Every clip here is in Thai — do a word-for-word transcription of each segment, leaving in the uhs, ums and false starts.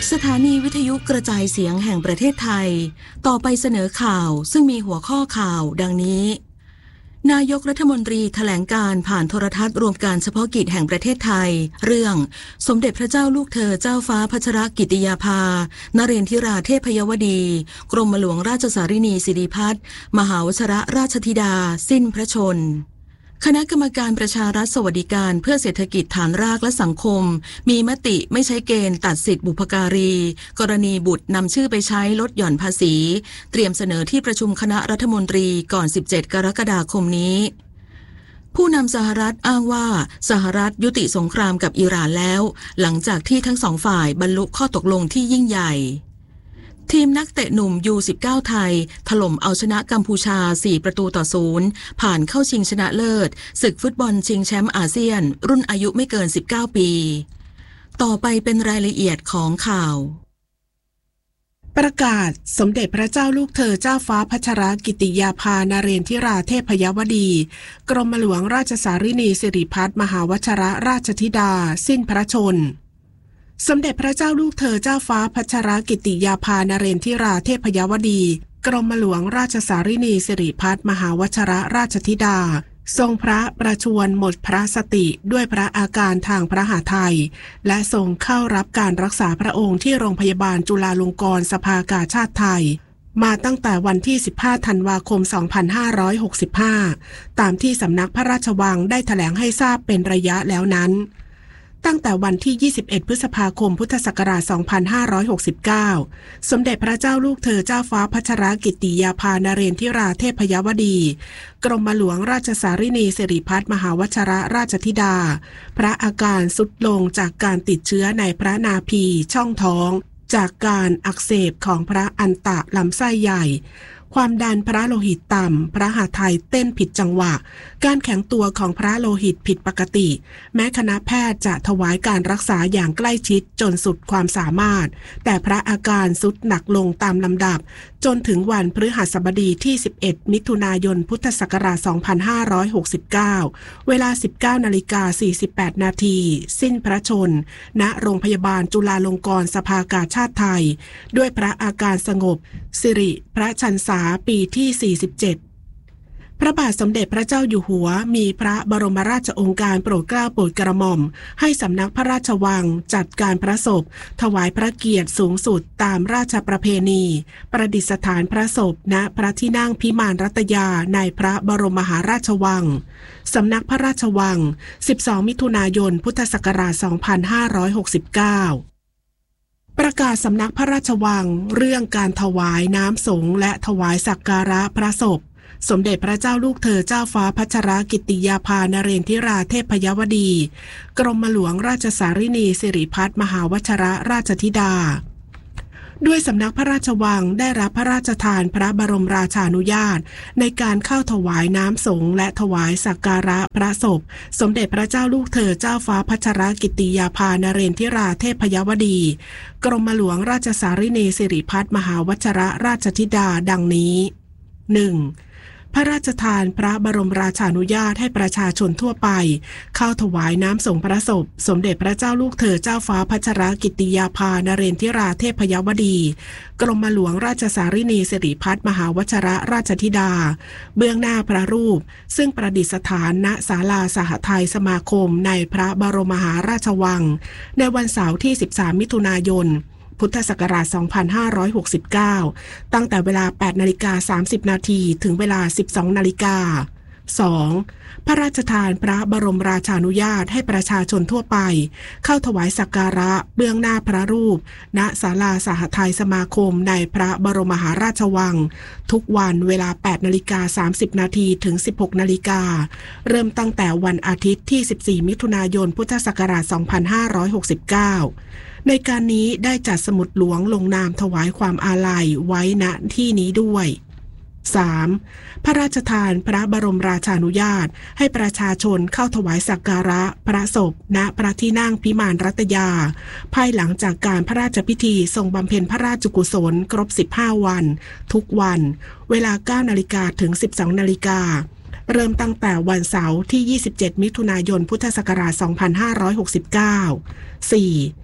สถานีวิทยุกระจายเสียงแห่งประเทศไทยต่อไปเสนอข่าวซึ่งมีหัวข้อข่าวดังนี้นายกรัฐมนตรีแถลงการผ่านโทรทัศน์รวมการเฉพาะกิจแห่งประเทศไทยเรื่องสมเด็จพระเจ้าลูกเธอเจ้าฟ้าพัชรกิติยาภานเรนทิราเทพยวดีกรมหลวงราชสารินีสิริพัฒน์มหาวชิรราชธิดาสิ้นพระชนม์คณะกรรมการประชารัฐสวัสดิการเพื่อเศรษฐกิจฐานรากและสังคมมีมติไม่ใช้เกณฑ์ตัดสิทธิบุพการีกรณีบุตรนำชื่อไปใช้ลดหย่อนภาษีเตรียมเสนอที่ประชุมคณะรัฐมนตรีก่อนสิบเจ็ดกรกฎาคมนี้ผู้นำสหรัฐอ้างว่าสหรัฐยุติสงครามกับอิหร่านแล้วหลังจากที่ทั้งสองฝ่ายบรรลุข้อตกลงที่ยิ่งใหญ่ทีมนักเตะหนุ่ม ยู สิบเก้า ไทยถล่มเอาชนะกัมพูชาสี่ประตูต่อศูนย์ผ่านเข้าชิงชนะเลิศศึกฟุตบอลชิงแชมป์อาเซียนรุ่นอายุไม่เกินสิบเก้าปีต่อไปเป็นรายละเอียดของข่าวประกาศสมเด็จพระเจ้าลูกเธอเจ้าฟ้าพัชรกิติยาภานเรนทิราเทพยวดีกรมหลวงราชสารินีสิริพัฒน์มหาวชิรราชธิดาสิ้นพระชนม์สมเด็จพระเจ้าลูกเธอเจ้าฟ้าพัชรกิติยาภานเรนทิราเทพยวดีกรมหลวงราชสารินีสิริพัฒน์มหาวชิรราชธิดาทรงพระประชวรหมดพระสติด้วยพระอาการทางพระหฤทัยและทรงเข้ารับการรักษาพระองค์ที่โรงพยาบาลจุฬาลงกรณ์สภากาชาดไทยมาตั้งแต่วันที่สิบห้าธันวาคมสองพันห้าร้อยหกสิบห้าตามที่สำนักพระราชวังได้แถลงให้ทราบเป็นระยะแล้วนั้นตั้งแต่วันที่ยี่สิบเอ็ดพฤษภาคมพุทธศักราชสองพันห้าร้อยหกสิบเก้าสมเด็จพระเจ้าลูกเธอเจ้าฟ้าพัชรกิติยาภานเรนทิราเทพยวดีกรมหลวงราชสารินีสิริพัฒน์มหาวชิรราชธิดาพระอาการทรุดลงจากการติดเชื้อในพระนาภีช่องท้องจากการอักเสบของพระอันตะลำไส้ใหญ่ความดันพระโลหิตต่ำพระหฤทัยเต้นผิดจังหวะการแข็งตัวของพระโลหิตผิดปกติแม้คณะแพทย์จะถวายการรักษาอย่างใกล้ชิดจนสุดความสามารถแต่พระอาการทรุดหนักลงตามลำดับจนถึงวันพฤหัสบดีที่สิบเอ็ดมิถุนายนพุทธศักราชสองพันห้าร้อยหกสิบเก้าเวลา สิบเก้านาฬิกาสี่สิบแปดนาทีสิ้นพระชนม์ณโรงพยาบาลจุฬาลงกรณ์สภากาชาดไทยด้วยพระอาการสงบสิริพระชันษาปีที่สี่สิบเจ็ดพระบาทสมเด็จพระเจ้าอยู่หัวมีพระบรมราชโองการโปรดเกล้าโปรดกระหม่อมให้สำนักพระราชวังจัดการพระศพถวายพระเกียรติสูงสุดตามราชประเพณีประดิษฐานพระศพณพระที่นั่งพิมานรัตยาในพระบรมมหาราชวังสำนักพระราชวังสิบสองมิถุนายนพุทธศักราชสองพันห้าร้อยหกสิบเก้าประกาศสำนักพระราชวังเรื่องการถวายน้ำสงฆ์และถวายสักการะพระศพสมเด็จพระเจ้าลูกเธอเจ้าฟ้าพัชรกิติยาภานเรนทิราเทพยวดีกรมหลวงราชสารินีสิริพัฒน์มหาวชิรราชธิดาด้วยสำนักพระราชวังได้รับพระราชทานพระบรมราชานุญาตในการเข้าถวายน้ำสงฆ์และถวายสักการะพระศพสมเด็จพระเจ้าลูกเธอเจ้าฟ้าพัชรกิติยาภานเรนทิราเทพยวดีกรมหลวงราชสารินีสิริพัฒน์มหาวชิรราชธิดาดังนี้ หนึ่งพระราชทานพระบรมราชานุญาตให้ประชาชนทั่วไปเข้าถวายน้ำสงฆ์พระศพสมเด็จพระเจ้าลูกเธอเจ้าฟ้าพัชรกิติยาภานเรนทิราเทพยวดีกรมหลวงราชสารินีสิริพัฒน์มหาวชิรราชธิดาเบื้องหน้าพระรูปซึ่งประดิษฐานณศาลาสหทัยสมาคมในพระบรมมหาราชวังในวันเสาร์ที่สิบสามมิถุนายนพุทธศักราชสองพันห้าร้อยหกสิบเก้าตั้งแต่เวลา แปดนาฬิกาสามสิบนาทีถึงเวลา สิบสองนาฬิกา สอง พระราชทานพระบรมราชานุญาตให้ประชาชนทั่วไปเข้าถวายสักการะเบื้องหน้าพระรูปณศาลาสหทัยสมาคมในพระบรมมหาราชวังทุกวันเวลา แปดนาฬิกาสามสิบนาทีถึง สิบหกนาฬิกาเริ่มตั้งแต่วันอาทิตย์ที่สิบสี่มิถุนายนพุทธศักราชสองพันห้าร้อยหกสิบเก้าในการนี้ได้จัดสมุดหลวงลงนามถวายความอาลัยไว้ณที่นี้ด้วย สาม พระราชทานพระบรมราชานุญาตให้ประชาชนเข้าถวายสักการะพระศพณพระที่นั่งพิมานรัตยาภายหลังจากการพระราชพิธีทรงบำเพ็ญพระราชกุศลครบสิบห้าวันทุกวันเวลา เก้านาฬิกาถึง สิบสองนาฬิกาเริ่มตั้งแต่วันเสาร์ที่ยี่สิบเจ็ดมิถุนายนพุทธศักราชสองพันห้าร้อยหกสิบเก้า สี่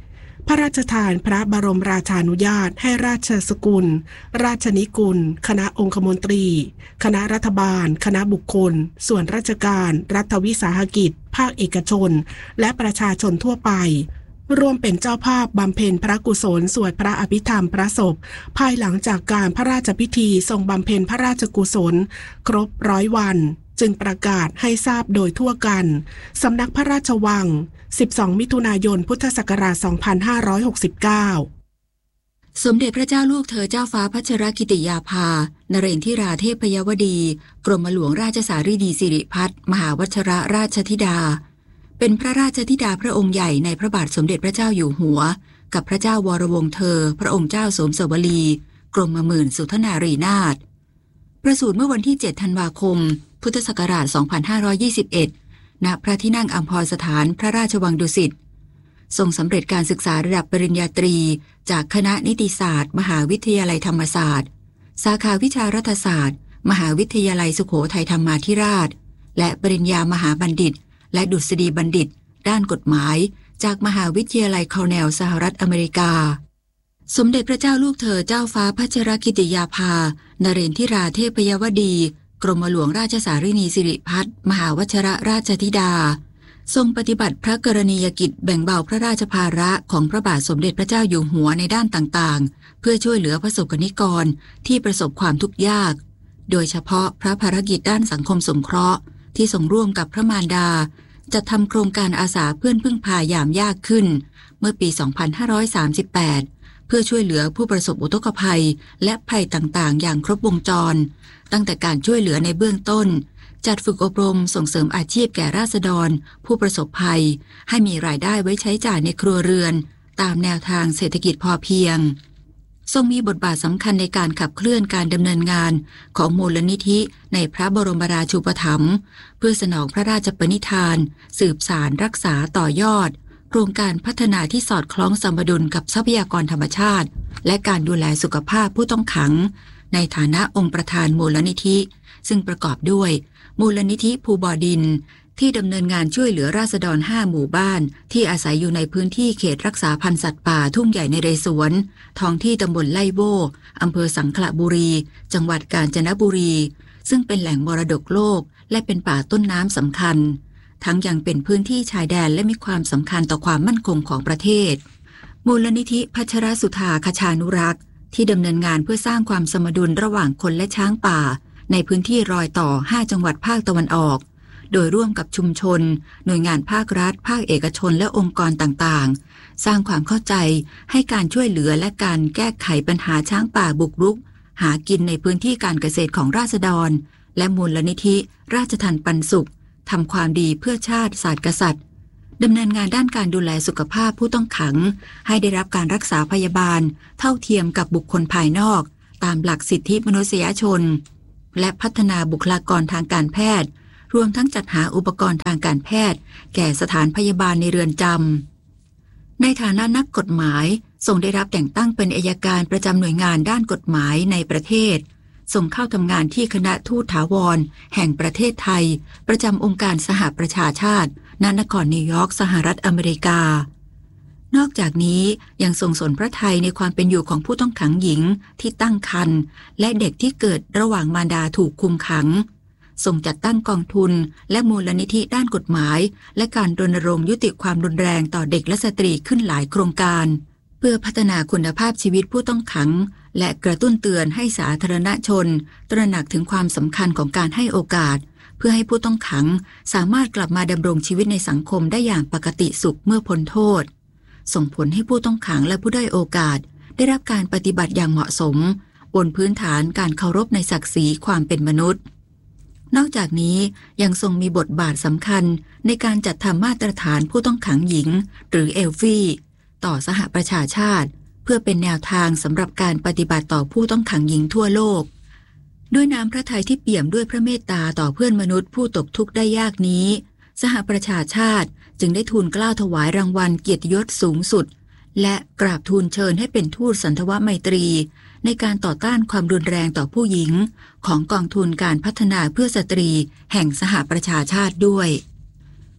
พระราชทานพระบรมราชานุญาตให้ราชสกุลราชนิกุลคณะองคมนตรีคณะรัฐบาลคณะบุคคลส่วนราชการรัฐวิสาหกิจภาคเอกชนและประชาชนทั่วไปร่วมเป็นเจ้าภาพบำเพ็ญพระกุศลสวดพระอภิธรรมพระศพภายหลังจากการพระราชพิธีทรงบำเพ็ญพระราชกุศลครบร้อยวันจึงประกาศให้ทราบโดยทั่วกันสำนักพระราชวังสิบสองมิถุนายนพุทธศักราชสองพันห้าร้อยหกสิบเก้าสมเด็จพระเจ้าลูกเธอเจ้าฟ้าพัชรกิติยาภานเรนทิราเทพยวดีกรมหลวงราชสารีนีสิริพัฒน์มหาวชิรราชธิดาเป็นพระราชธิดาพระองค์ใหญ่ในพระบาทสมเด็จพระเจ้าอยู่หัวกับพระเจ้าวรวงศ์เธอพระองค์เจ้าสมสวลีกรมหมื่นสุทนารีนาถประสูติเมื่อวันที่เจ็ดธันวาคมพุทธศักราชสองพันห้าร้อยยี่สิบเอ็ดณพระที่นั่งอัมพรสถานพระราชวังดุสิตทรงสำเร็จการศึกษาระดับปริญญาตรีจากคณะนิติศาสตร์มหาวิทยาลัยธรรมศาสตร์สาขาวิชารัฐศาสตร์มหาวิทยาลัยสุโขทัยธรรมาธิราชและปริญญามหาบัณฑิตและดุษฎีบัณฑิตด้านกฎหมายจากมหาวิทยาลัยคอร์เนลสหรัฐอเมริกาสมเด็จพระเจ้าลูกเธอเจ้าฟ้าพัชรกิติยาภานเรนทิราเทพยวดีกรมหลวงราชสารีนีสิริพัฒน์มหาวชิรราชธิดาทรงปฏิบัติพระกรณียกิจแบ่งเบาพระราชภาระของพระบาทสมเด็จพระเจ้าอยู่หัวในด้านต่างๆเพื่อช่วยเหลือประสบกนิกรที่ประสบความทุกข์ยากโดยเฉพาะพระภารกิจด้านสังคมสงเคราะห์ที่ทรงร่วมกับพระมารดาจัดทำโครงการอาสาเพื่อนพึ่งพายามยากขึ้นเมื่อปี สองพันห้าร้อยสามสิบแปด เพื่อช่วยเหลือผู้ประสบอุทกภัยและภัยต่างๆอย่างครบวงจรตั้งแต่การช่วยเหลือในเบื้องต้นจัดฝึกอบรมส่งเสริมอาชีพแก่ราษฎรผู้ประสบภัยให้มีรายได้ไว้ใช้จ่ายในครัวเรือนตามแนวทางเศรษฐกิจพอเพียงทรงมีบทบาทสำคัญในการขับเคลื่อนการดำเนินงานของมูลนิธิในพระบรมราชูปถัมภ์เพื่อสนองพระราชปณิธานสืบสานรักษาต่อยอดโครงการพัฒนาที่สอดคล้องสมดุลกับทรัพยากรธรรมชาติและการดูแลสุขภาพผู้ต้องขังในฐานะองค์ประธานมูลนิธิซึ่งประกอบด้วยมูลนิธิภูบ่อดินที่ดำเนินงานช่วยเหลือราษฎรห้าหมู่บ้านที่อาศัยอยู่ในพื้นที่เขตรักษาพันธุ์สัตว์ป่าทุ่งใหญ่ในเรศวรท้องที่ตำบลไล่โบอำเภอสังขละบุรีจังหวัดกาญจนบุรีซึ่งเป็นแหล่งมรดกโลกและเป็นป่าต้นน้ำสำคัญทั้งยังเป็นพื้นที่ชายแดนและมีความสำคัญต่อความมั่นคงของประเทศมูลนิธิพัชรสุธาคชานุรักษ์ที่ดำเนินงานเพื่อสร้างความสมดุลระหว่างคนและช้างป่าในพื้นที่รอยต่อห้าจังหวัดภาคตะวันออกโดยร่วมกับชุมชนหน่วยงานภาครัฐภาคเอกชนและองค์กรต่างๆสร้างความเข้าใจให้การช่วยเหลือและการแก้ไขปัญหาช้างป่าบุกรุกหากินในพื้นที่การเกษตรของราษฎรและมูลนิธิราชทัณฑ์ปันสุขทำความดีเพื่อชาติศาสตร์กษัตริย์ดำเนินงานด้านการดูแลสุขภาพผู้ต้องขังให้ได้รับการรักษาพยาบาลเท่าเทียมกับบุคคลภายนอกตามหลักสิทธิมนุษยชนและพัฒนาบุคลากรทางการแพทย์รวมทั้งจัดหาอุปกรณ์ทางการแพทย์แก่สถานพยาบาลในเรือนจำในฐานะนักกฎหมายทรงได้รับแต่งตั้งเป็นอัยการประจำหน่วยงานด้านกฎหมายในประเทศทรงเข้าทำงานที่คณะทูตถาวรแห่งประเทศไทยประจำองค์การสหประชาชาติณนครนิวยอร์กสหรัฐอเมริกานอกจากนี้ยังทรงสนพระทัยในความเป็นอยู่ของผู้ต้องขังหญิงที่ตั้งครรภ์และเด็กที่เกิดระหว่างมารดาถูกคุมขังทรงจัดตั้งกองทุนและมูลนิธิด้านกฎหมายและการรณรงค์ยุติความรุนแรงต่อเด็กและสตรีขึ้นหลายโครงการเพื่อพัฒนาคุณภาพชีวิตผู้ต้องขังและกระตุ้นเตือนให้สาธารณชนตระหนักถึงความสำคัญของการให้โอกาสเพื่อให้ผู้ต้องขังสามารถกลับมาดำรงชีวิตในสังคมได้อย่างปกติสุขเมื่อพ้นโทษส่งผลให้ผู้ต้องขังและผู้ด้อยโอกาสได้รับการปฏิบัติอย่างเหมาะสมบนพื้นฐานการเคารพในศักดิ์ศรีความเป็นมนุษย์นอกจากนี้ยังทรงมีบทบาทสำคัญในการจัดทำมาตรฐานผู้ต้องขังหญิงหรือเอลฟี่ต่อสหประชาชาติเพื่อเป็นแนวทางสำหรับการปฏิบัติต่อผู้ต้องขังหญิงทั่วโลกด้วยน้ำพระทัยที่เปี่ยมด้วยพระเมตตาต่อเพื่อนมนุษย์ผู้ตกทุกข์ได้ยากนี้สหประชาชาติจึงได้ทูลเกล้าถวายรางวัลเกียรติยศสูงสุดและกราบทูลเชิญให้เป็นทูตสันทวไมตรีในการต่อต้านความรุนแรงต่อผู้หญิงของกองทุนการพัฒนาเพื่อสตรีแห่งสหประชาชาติด้วย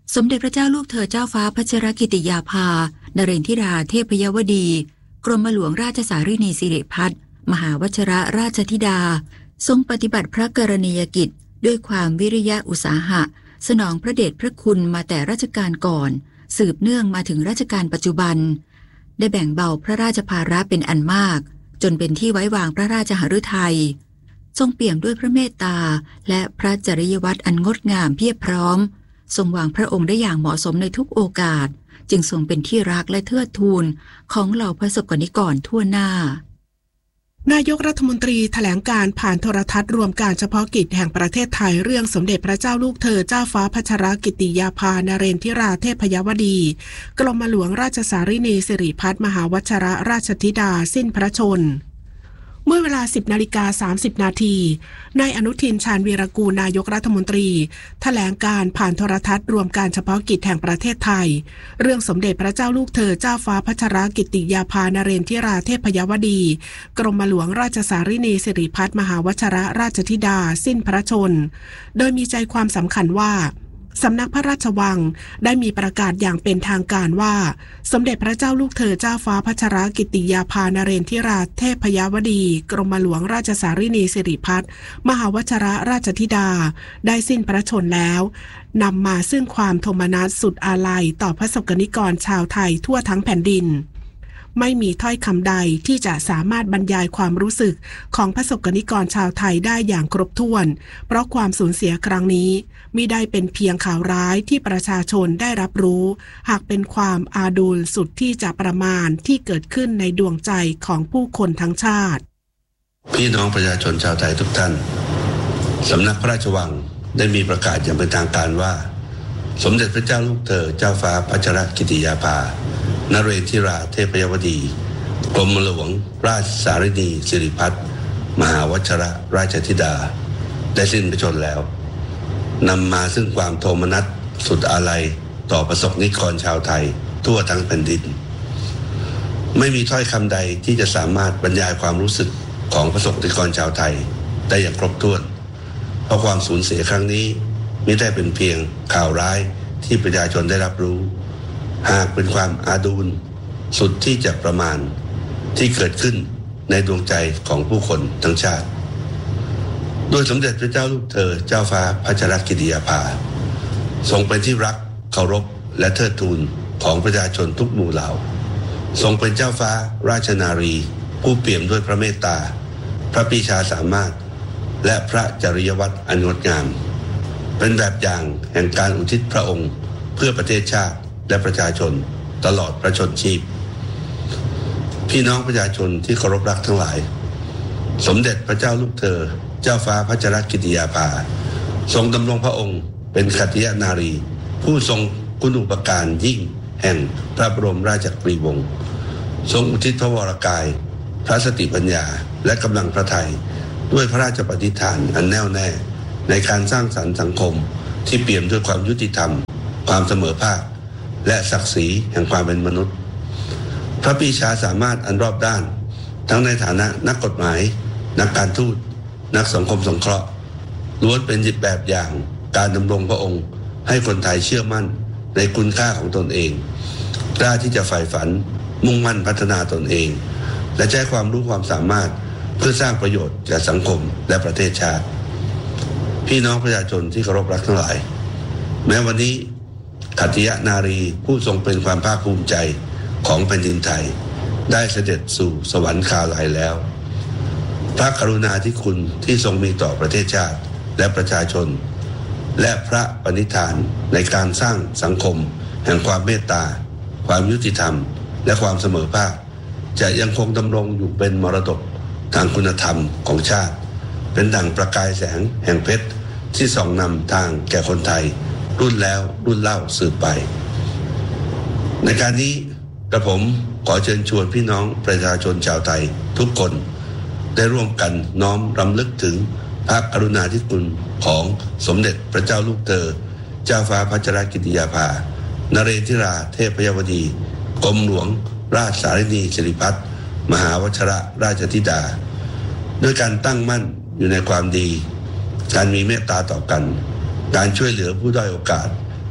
สมเด็จพระเจ้าลูกเธอเจ้าฟ้าพัชรกิติยาภานเรนทิราเทพยวดีกรมหลวงราชสารินีสิริพัฒน์มหาวชิรราชธิดาทรงปฏิบัติพระกรณียกิจด้วยความวิริยะอุตสาหะสนองพระเดชพระคุณมาแต่รัชกาลก่อนสืบเนื่องมาถึงรัชกาลปัจจุบันได้แบ่งเบาพระราชภาระเป็นอันมากจนเป็นที่ไว้วางพระราชหฤทัยทรงเปี่ยมด้วยพระเมตตาและพระจริยวัตรอันงดงามเพียบพร้อมทรงวางพระองค์ได้อย่างเหมาะสมในทุกโอกาสจึงทรงเป็นที่รักและเทิดทูนของเหล่าพระสกนิกรทั่วหน้านายกรัฐมนตรีแถลงการผ่านโทรทัศน์รวมการเฉพาะกิจแห่งประเทศไทยเรื่องสมเด็จพระเจ้าลูกเธอเจ้าฟ้าพัชรกิติยาภานเรนทิราเทพยวดีกรมหลวงราชสารินีสิริพัฒน์มหาวชิรราชธิดาสิ้นพระชนม์เมื่อเวลา สิบนาฬิกาสามสิบนาทีนายอนุทินชาญวีรกูลนายกรัฐมนตรีแถลงการผ่านโทรทัศน์รวมการเฉพาะกิจแห่งประเทศไทยเรื่องสมเด็จพระเจ้าลูกเธอเจ้าฟ้าพัชรกิติยาภานเรนทิราเทพยวดีกรมหลวงราชสารินีสิริพัฒน์มหาวชิรราชธิดาสิ้นพระชนม์โดยมีใจความสำคัญว่าสำนักพระราชวังได้มีประกาศอย่างเป็นทางการว่าสมเด็จพระเจ้าลูกเธอเจ้าฟ้าพัชรกิติยาภานเรนทิราเทพยวดีกรมหลวงราชสารินีสิริพัฒน์มหาวชิรราชธิดาได้สิ้นพระชนม์แล้วนำมาซึ่งความโทมนัสสุดอาลัยต่อพระสกนิกรชาวไทยทั่วทั้งแผ่นดินไม่มีถ้อยคำใดที่จะสามารถบรรยายความรู้สึกของพระสกนิกรชาวไทยได้อย่างครบถ้วนเพราะความสูญเสียครั้งนี้มิได้เป็นเพียงข่าวร้ายที่ประชาชนได้รับรู้หากเป็นความอาดูลสุดที่จะประมาณที่เกิดขึ้นในดวงใจของผู้คนทั้งชาติพี่น้องประชาชนชาวไทยทุกท่านสำนักพระราชวังได้มีประกาศอย่างเป็นทางการว่าสมเด็จพระเจ้าลูกเธอเจ้าฟ้าพัชรกิติยาภานเรนทิราเทพยวดีกรมหลวงราชสารินีสิริพัฒน์มหาวชิรราชธิดาได้สิ้นพระชนม์แล้วนำมาซึ่งความโทมนัสสุดอาลัยต่อประสบนิกรชาวไทยทั่วทั้งแผ่นดินไม่มีถ้อยคำใดที่จะสามารถบรรยายความรู้สึกของประสบนิกรชาวไทยได้อย่างครบถ้วนเพราะความสูญเสียครั้งนี้ไม่ได้เป็นเพียงข่าวร้ายที่ประชาชนได้รับรู้หากเป็นความอาดูลสุดที่จะประมาณที่เกิดขึ้นในดวงใจของผู้คนทั้งชาติโดยสมเด็จพระเจ้าลูกเธอเจ้าฟ้าพัชรกิติยาภาทรงเป็นที่รักเคารพและเทิดทูนของประชาชนทุกหมู่เหล่าทรงเป็นเจ้าฟ้าราชนารีผู้เปี่ยมด้วยพระเมตตาพระปรีชาสามารถและพระจริยวัตรอันงดงามเป็นแบบอย่างแห่งการอุทิศพระองค์เพื่อประเทศชาติและประชาชนตลอดพระชนชีพพี่น้องประชาชนที่เคารพรักทั้งหลายสมเด็จพระเจ้าลูกเธอเจ้าฟ้าพัชรกิติยาภาทรงดำรงพระองค์เป็นขัตติยนารีผู้ทรงคุณูปการยิ่งแห่งพระบรมราชกุฎีวงศ์ทรงอุทิศพระวรกายพระสติปัญญาและกำลังพระทัยด้วยพระราชปณิธานอันแน่วแน่ในการสร้างสรรค์สังคมที่เปี่ยมด้วยความยุติธรรมความเสมอภาคและศักดิ์ศรีแห่งความเป็นมนุษย์พระปรีชาสามารถอันรอบด้านทั้งในฐานะนักกฎหมายนักการทูตนักสังคมสงเคราะห์ล้วนเป็นแบบอย่างการดำรงพระองค์ให้คนไทยเชื่อมั่นในคุณค่าของตนเองกล้าที่จะใฝ่ฝันมุ่งมั่นพัฒนาตนเองและใช้ความรู้ความสามารถเพื่อสร้างประโยชน์แก่สังคมและประเทศชาติพี่น้องประชาชนที่เคารพรักทั้งหลายแม้วันนี้ขัตติยนารีผู้ทรงเป็นความภาคภูมิใจของแผ่นดินไทยได้เสด็จสู่สวรรคาลัยแล้วพระกรุณาธิคุณที่ทรงมีต่อประเทศชาติและประชาชนและพระปณิธานในการสร้างสังคมแห่งความเมตตาความยุติธรรมและความเสมอภาคจะยังคงดำรงอยู่เป็นมรดกทางคุณธรรมของชาติเป็นดั่งประกายแสงแห่งเพชรที่ส่องนำทางแก่คนไทยรุ่นแล้วรุ่นเล่าสืบไปในการนี้กระผมขอเชิญชวนพี่น้องประชาชนชาวไทยทุกคนได้ร่วมกันน้อมรำลึกถึงพระกรุณาธิคุณของสมเด็จพระเจ้าลูกเธอเจ้าฟ้าพัชรกิติยาภานเรนทิราเทพยวดีกรมหลวงราชสารินีสิริพัฒน์มหาวชิรราชธิดาด้วยการตั้งมั่นอยู่ในความดีการมีเมตตาต่อกันการช่วยเหลือผู้ด้อยโอกาส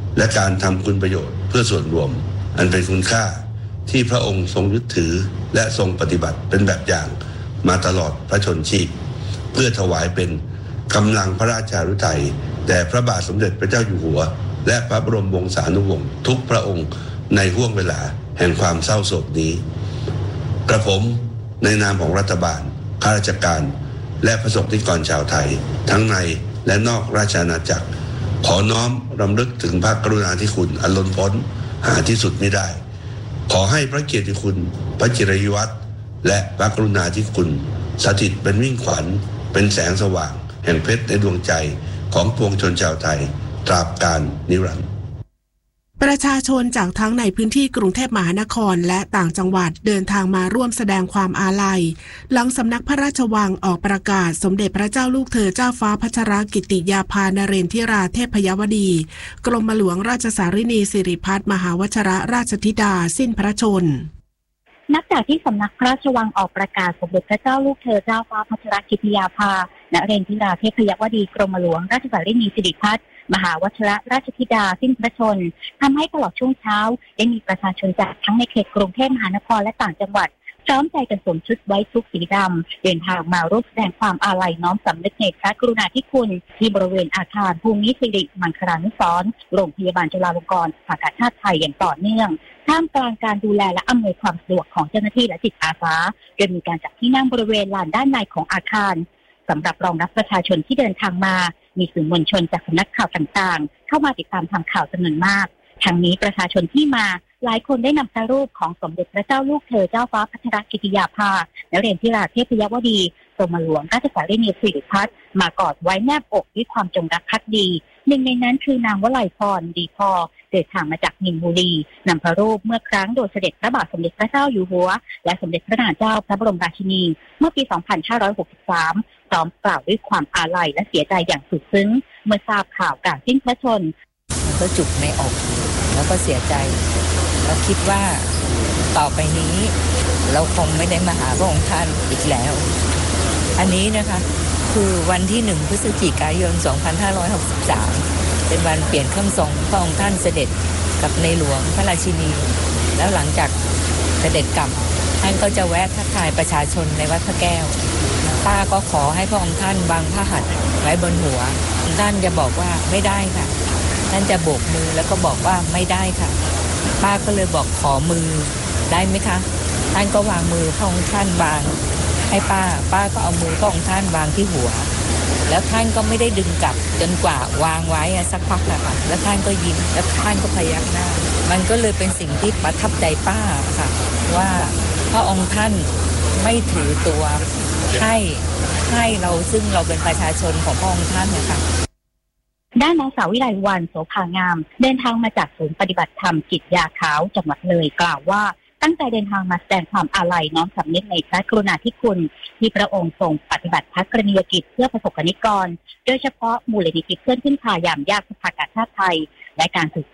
และการทำคุณประโยชน์เพื่อส่วนรวมอันเป็นคุณค่าที่พระองค์ทรงยึดถือและทรงปฏิบัติเป็นแบบอย่างมาตลอดพระชนชีพเพื่อถวายเป็นกำลังพระราชาฤทัยแด่พระบาทสมเด็จพระเจ้าอยู่หัวและพระบรมวงศานุวงศ์ทุกพระองค์ในห้วงเวลาแห่งความเศร้าโศกนี้กระผมในนามของรัฐบาลข้าราชการและประสบนิกรชาวไทยทั้งในและนอกราชอาณาจักรขอน้อมรำลึกถึงพระกรุณาธิคุณอันล้นพ้นหาที่สุดไม่ได้ขอให้พระเกียรติคุณพระจิรยวัตรและพระกรุณาธิคุณสถิตเป็นมิ่งขวัญเป็นแสงสว่างแห่งเพชรในดวงใจของปวงชนชาวไทยตราบกาลนิรันดร์ประชาชนจากทั้งในพื้นที่กรุงเทพมหานครและต่างจังหวัดเดินทางมาร่วมแสดงความอาลัยหลังสำนักพระราชวังออกประกาศสมเด็จพระเจ้าลูกเธอเจ้าฟ้าพัชรกิติยาภานเรนทิราเทพยวดีกรมหลวงราชสารินีสิริพัฒน์มหาวชิรราชธิดาสิ้นพระชนนับจากที่สำนักพระราชวังออกประกาศสมเด็จพระเจ้าลูกเธอเจ้าฟ้าพัชรกิติยาภานเรนทิราเทพยวดีกรมหลวงราชสารินีสิริพัฒน์มหาวชิรราชธิดาสิ้นพระชนทำให้ตลอดช่วงเช้าได้มีประชาชนจากทั้งในเขตกรุงเทพมหานครและต่างจังหวัดพร้อมใจกันสวมชุดไว้ทุกสีดำเดินทางมาร่วมแสดงความอาลัยน้อมสำนึกในพระกรุณาธิคุณที่บริเวณอาคารภูมิสิริมังคลานุสรณ์โรงพยาบาลจุฬาลงกรณ์สภากาชาติไทยอย่างต่อเนื่องท่ามกลางการดูแลและอำนวยความสะดวกของเจ้าหน้าที่และจิตอาสาโดยมีการจัดที่นั่งบริเวณลานด้านในของอาคารสำหรับรองรับประชาชนที่เดินทางมามีสื่อมวลชนจากสำนักข่าวต่างๆเข้ามาติดตามทำข่าวจำนวนมากทั้งนี้ประชาชนที่มาหลายคนได้นำพระรูปของสมเด็จพระเจ้าลูกเธอเจ้าฟ้าพัชรกิติยาภานเรนทิราเทพยวดีกรมหลวงราชสารินีสิริพัฒน์มากอดไว้แนบอกด้วยความจงรักภักดีหนึ่งในนั้นคือนางวลัยพรดีพอเดินทางมาจากมินบุรีนำพระรูปเมื่อครั้งโดยเสด็จพระบาทสมเด็จพระเจ้าอยู่หัวและสมเด็จพระนางเจ้าพระบรมราชินีเมื่อปี สองพันห้าร้อยหกสิบสาม พร้อมกล่าวด้วยความอาลัยและเสียใจอย่างสุดซึ้งเมื่อทราบข่าวการสิ้นพระชนก็จุกในอกแล้วก็เสียใจแล้วคิดว่าต่อไปนี้เราคงไม่ได้มาหาพระองค์ท่านอีกแล้วอันนี้นะคะคือวันที่หนึ่งพฤศจิกายนสองพันห้าร้อยหกสิบสามเป็นวันเปลี่ยนเครื่องทรงพระองค์ท่านเสด็จกับในหลวงพระราชินีแล้วหลังจากเสด็จกลับท่านก็จะแวะทักทายประชาชนในวัดพระแก้วป้าก็ขอให้พระองค์ท่านวางผ้าหัตถ์ไว้บนหัวท่านจะบอกว่าไม่ได้ค่ะท่านจะโบกมือแล้วก็บอกว่าไม่ได้ค่ะป้าก็เลยบอกขอมือได้ไหมคะท่านก็วางมือพระองค์ท่านวางให้ป้าป้าก็เอามือพระองค์ท่านวางที่หัวแล้วท่านก็ไม่ได้ดึงกลับจนกว่าวางไว้สักพักแล้วค่ะแล้วท่านก็ยิ้มแล้วท่านก็พยักหน้ามันก็เลยเป็นสิ่งที่ประทับใจป้าค่ะว่าพระองค์ท่านไม่ถือตัวให้ให้เราซึ่งเราเป็นประชาชนของพระองค์ท่านนะคะด้านนางสาววิไลวรรณโสภางามเดินทางมาจากศูนย์ปฏิบัติธรรมจิตยาขาวจังหวัดเลยกล่าวว่าตั้งใจเดินทางมาแสดงความอาลัยน้อมสำนึกในพระกรุณาธิคุณที่พระองค์ทรงปฏิบัติพระกรณียกิจเพื่อประสบกนิกรโดยเฉพาะมูลนิธิเพื่อนพึ่งพายามยากสภากาชาติไทยและการสืบ